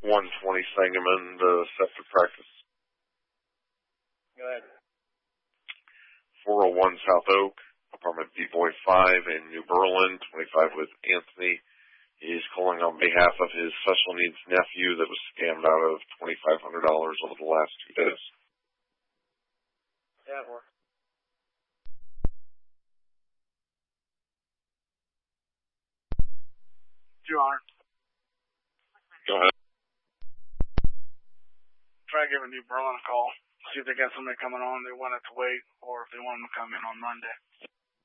120 Sangamon, set for practice. Go ahead. 401 South Oak, apartment B-Boy 5 in New Berlin, 25 with Anthony. He's calling on behalf of his special needs nephew that was scammed out of $2,500 over the last 2 days. Yeah, it works. Your Honor. Go ahead. Try giving New Berlin a call. See if they got somebody coming on. They want it to wait, or if they want them to come in on Monday.